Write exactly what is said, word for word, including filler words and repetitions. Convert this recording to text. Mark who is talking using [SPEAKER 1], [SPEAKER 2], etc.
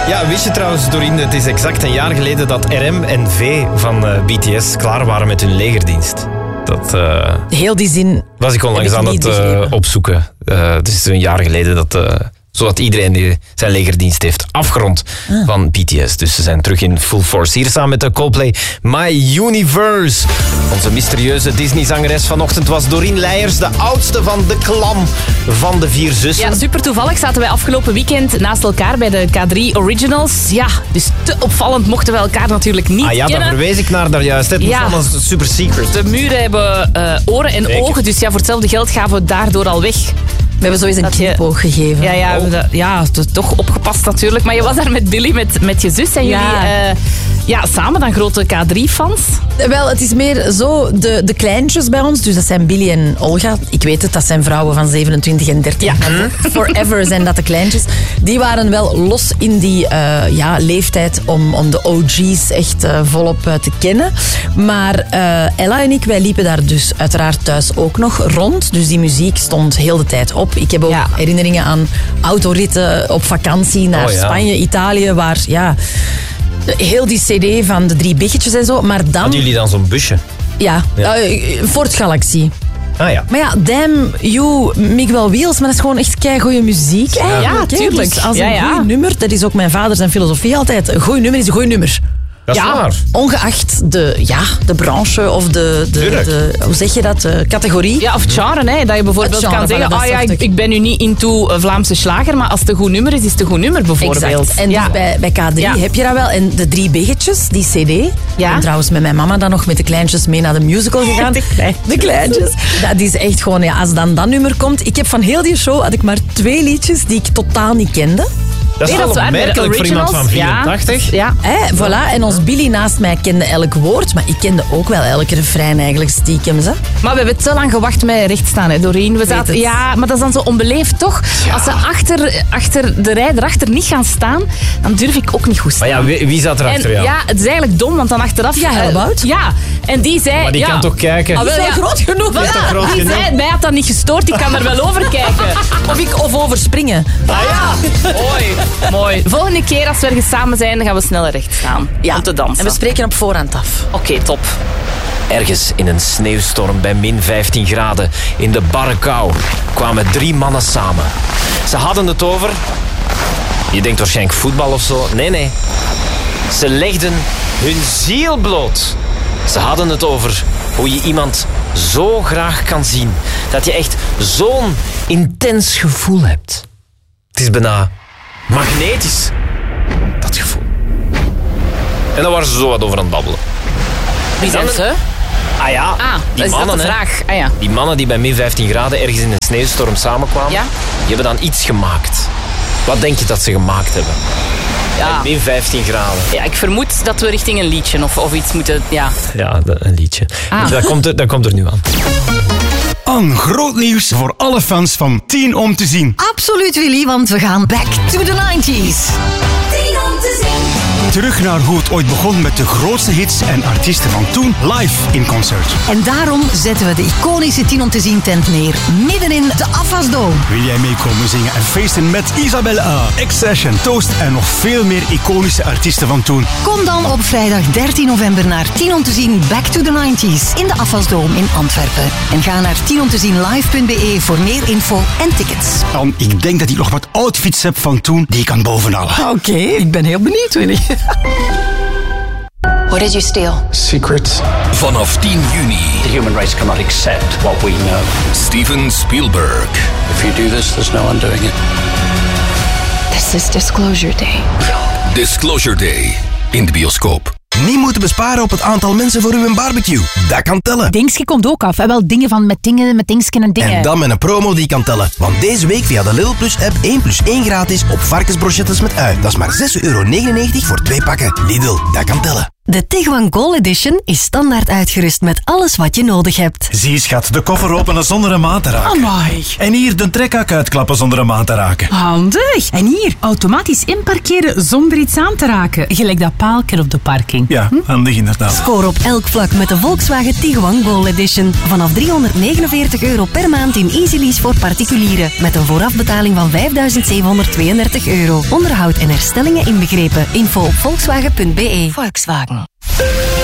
[SPEAKER 1] Ja, wist je trouwens, Doreen, het is exact een jaar geleden dat R M en V van uh, B T S klaar waren met hun legerdienst. Dat uh,
[SPEAKER 2] Heel die zin
[SPEAKER 1] was ik onlangs
[SPEAKER 2] ik
[SPEAKER 1] aan het uh, opzoeken. Uh, het is een jaar geleden dat... Uh, zodat iedereen die zijn legerdienst heeft afgerond ah. van B T S. Dus ze zijn terug in full force. Hier samen met de Coldplay My Universe. Onze mysterieuze Disney-zangeres vanochtend was Doreen Leijers, de oudste van de klan van de vier zussen.
[SPEAKER 3] Ja, super toevallig zaten wij afgelopen weekend naast elkaar bij de K drie Originals. Ja, dus te opvallend mochten we elkaar natuurlijk niet
[SPEAKER 1] ah, ja,
[SPEAKER 3] kennen.
[SPEAKER 1] daar verwees ik naar daar juist. Het
[SPEAKER 3] ja.
[SPEAKER 1] was een super secret.
[SPEAKER 3] De muren hebben uh, oren en
[SPEAKER 1] Zeker.
[SPEAKER 3] ogen, dus ja, voor hetzelfde geld gaan we daardoor al weg.
[SPEAKER 2] We hebben sowieso een knipoog gegeven.
[SPEAKER 3] Ja, ja,
[SPEAKER 1] oh.
[SPEAKER 3] we, ja, toch opgepast natuurlijk. Maar je was daar met Billy, met, met je zus en
[SPEAKER 2] ja.
[SPEAKER 3] jullie uh, ja, samen dan grote K drie-fans.
[SPEAKER 2] Wel, het is meer zo, de, de kleintjes bij ons, dus dat zijn Billy en Olga. Ik weet het, dat zijn vrouwen van zevenentwintig en dertig. Ja. Forever zijn dat de kleintjes. Die waren wel los in die uh, ja, leeftijd om, om de O G's echt uh, volop uh, te kennen. Maar uh, Ella en ik, wij liepen daar dus uiteraard thuis ook nog rond. Dus die muziek stond heel de tijd op. Ik heb ook ja. herinneringen aan autoritten op vakantie naar
[SPEAKER 1] oh, ja.
[SPEAKER 2] Spanje, Italië, waar ja, heel die cd van de drie biggetjes en zo. Maar dan...
[SPEAKER 1] Hadden jullie dan zo'n busje?
[SPEAKER 2] Ja, ja. Uh, Ford Galaxy.
[SPEAKER 1] Ah ja.
[SPEAKER 2] Maar ja, Damn You, Miguel Wheels, maar dat is gewoon echt keigoeie muziek.
[SPEAKER 3] Ja, ja tuurlijk.
[SPEAKER 2] Dus als
[SPEAKER 3] ja,
[SPEAKER 2] een
[SPEAKER 3] ja.
[SPEAKER 2] goed nummer, dat is ook mijn vader zijn filosofie altijd, een goed nummer is een goed nummer.
[SPEAKER 1] Dat is
[SPEAKER 2] ja,
[SPEAKER 1] waar.
[SPEAKER 2] ongeacht de, ja, de branche of de, de, de, hoe zeg je dat, de categorie.
[SPEAKER 3] Ja, of het genre, hè, dat je bijvoorbeeld
[SPEAKER 2] genre,
[SPEAKER 3] kan zeggen, ah ja, ik, ik ben nu niet into Vlaamse slager, maar als het een goed nummer is, is het een goed nummer bijvoorbeeld.
[SPEAKER 2] Exact. En
[SPEAKER 3] ja.
[SPEAKER 2] dus bij, bij K drie ja. heb je dat wel. En de drie biggetjes, die cd.
[SPEAKER 3] Ja.
[SPEAKER 2] En trouwens met mijn mama dan nog met de kleintjes mee naar de musical gegaan.
[SPEAKER 3] De kleintjes.
[SPEAKER 2] De kleintjes. Dat is echt gewoon, ja, als dan dat nummer komt. Ik heb van heel die show had ik maar twee liedjes die ik totaal niet kende.
[SPEAKER 1] Dat is
[SPEAKER 3] nee,
[SPEAKER 1] wel
[SPEAKER 3] dat is waar,
[SPEAKER 1] opmerkelijk voor iemand van vierentachtig.
[SPEAKER 3] Ja. ja.
[SPEAKER 2] Eh, voilà. En ons Billy naast mij kende elk woord, maar ik kende ook wel elke refrein eigenlijk stiekem. Hè?
[SPEAKER 3] Maar we hebben te lang gewacht met recht staan, hè, Doreen. We zaten, ja, maar dat is dan zo onbeleefd, toch? Ja. Als ze achter, achter de rij erachter niet gaan staan, dan durf ik ook niet goed staan.
[SPEAKER 1] Maar ja, wie, wie zat er achter
[SPEAKER 3] en,
[SPEAKER 1] jou?
[SPEAKER 3] Ja, het is eigenlijk dom, want dan achteraf...
[SPEAKER 2] Ja, Hellebout.
[SPEAKER 3] Uh, ja, en die zei...
[SPEAKER 1] Maar die
[SPEAKER 3] ja,
[SPEAKER 1] kan toch kijken?
[SPEAKER 3] Ah, wel,
[SPEAKER 2] dat is
[SPEAKER 3] ja,
[SPEAKER 2] wel groot genoeg.
[SPEAKER 1] Dat is toch groot
[SPEAKER 3] die
[SPEAKER 1] genoeg?
[SPEAKER 3] zei, mij had dat niet gestoord, ik kan er wel over kijken.
[SPEAKER 2] Of ik of overspringen.
[SPEAKER 3] Ah ja, mooi. Mooi. Volgende keer als we ergens samen zijn, dan gaan we sneller recht staan.
[SPEAKER 2] Ja.
[SPEAKER 3] Om te dansen.
[SPEAKER 2] En we spreken op voorhand af.
[SPEAKER 3] Oké, okay, top.
[SPEAKER 1] Ergens in een sneeuwstorm bij min vijftien graden in de barre kou kwamen drie mannen samen. Ze hadden het over... Je denkt waarschijnlijk voetbal of zo. Nee, nee. Ze legden hun ziel bloot. Ze hadden het over hoe je iemand zo graag kan zien. Dat je echt zo'n intens gevoel hebt. Het is bijna magnetisch. Dat gevoel. En dan waren ze zo wat over aan het babbelen.
[SPEAKER 3] Wie zijn ze?
[SPEAKER 1] Ah ja,
[SPEAKER 3] Ah,
[SPEAKER 1] die
[SPEAKER 3] is
[SPEAKER 1] mannen,
[SPEAKER 3] dat de vraag? Ah, ja.
[SPEAKER 1] die mannen die bij min vijftien graden ergens in een sneeuwstorm samenkwamen,
[SPEAKER 3] Ja?
[SPEAKER 1] die hebben dan iets gemaakt. Wat denk je dat ze gemaakt hebben?
[SPEAKER 3] Ja.
[SPEAKER 1] Bij min vijftien graden.
[SPEAKER 3] Ja, ik vermoed dat we richting een liedje of, of iets moeten... Ja,
[SPEAKER 1] Ja, een liedje.
[SPEAKER 3] Ah.
[SPEAKER 1] Dat, komt er, dat komt er nu aan.
[SPEAKER 4] Een groot nieuws voor alle fans van tien om te zien.
[SPEAKER 5] Absoluut, Willy, want we gaan back to the nineties.
[SPEAKER 6] tien om te zien.
[SPEAKER 4] Terug naar hoe het ooit begon met de grootste hits en artiesten van toen live in concert.
[SPEAKER 5] En daarom zetten we de iconische tien om te zien tent neer, midden in de Afasdome.
[SPEAKER 4] Wil jij meekomen zingen en feesten met Isabelle A, X-Session, Toast en nog veel meer iconische artiesten van toen?
[SPEAKER 5] Kom dan op vrijdag dertien november naar tien om te zien Back to the nineties in de Afasdome in Antwerpen. En ga naar tien om te zien live punt be voor meer info en tickets.
[SPEAKER 4] Dan, ik denk dat ik nog wat outfits heb van toen die ik kan bovenhalen.
[SPEAKER 2] Oké, okay, ik ben heel benieuwd, Willy.
[SPEAKER 7] What did you steal?
[SPEAKER 8] Secrets.
[SPEAKER 9] Vanaf tien juni.
[SPEAKER 8] The human race cannot accept what we know.
[SPEAKER 9] Steven Spielberg.
[SPEAKER 8] If you do this, there's no undoing it.
[SPEAKER 7] This is Disclosure Day.
[SPEAKER 9] Disclosure Day. In de bioscoop.
[SPEAKER 10] Niet moeten besparen op het aantal mensen voor uw barbecue. Dat kan tellen.
[SPEAKER 11] Dingske komt ook af. En wel dingen van met dingen, met dingsken en dingen.
[SPEAKER 10] En dan met een promo die kan tellen. Want deze week via de Lidl Plus app één plus één gratis op varkensbrochettes met ui. Dat is maar zes euro negenennegentig voor twee pakken. Lidl, dat kan tellen.
[SPEAKER 5] De Tiguan Goal Edition is standaard uitgerust met alles wat je nodig hebt.
[SPEAKER 4] Zie schat, de koffer openen zonder een maat te raken.
[SPEAKER 11] Amai.
[SPEAKER 4] En hier de trekhak uitklappen zonder een maat te raken.
[SPEAKER 11] Handig. En hier, automatisch inparkeren zonder iets aan te raken. Gelijk dat paalken op de parking.
[SPEAKER 4] Ja, hm? handig inderdaad.
[SPEAKER 5] Score op elk vlak met de Volkswagen Tiguan Goal Edition. Vanaf driehonderdnegenenveertig euro per maand in Easy Lease voor particulieren. Met een voorafbetaling van vijfduizend zevenhonderdtweeëndertig euro. Onderhoud en herstellingen inbegrepen. Info op volkswagen punt be.
[SPEAKER 7] Volkswagen.